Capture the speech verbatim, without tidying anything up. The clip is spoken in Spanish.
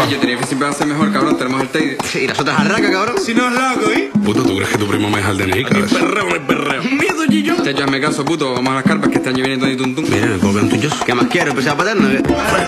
Yo tenía que siempre va a ser mejor, cabrón. Tenemos el Teide. Sí, y las otras arracas, cabrón. Si no es loco, ¿eh? Puto, ¿tú crees que tu primo me deja el D N I, cabrón? Perreo, me perreo. Miedo, Gillo. Te hazme caso, puto. Vamos a las carpas que este año viene todo y tuntum. Mira, ¿me puedo ver un tuyo? ¿Qué más quiero? ¿Empezar a paterno?